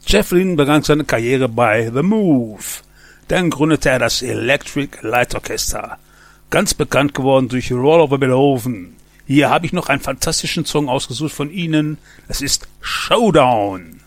Jeff Lynne begann seine Karriere bei The Move. Dann gründete er das Electric Light Orchestra. Ganz bekannt geworden durch Roll Over Beethoven. Hier habe ich noch einen fantastischen Song ausgesucht von ihnen. Es ist Showdown.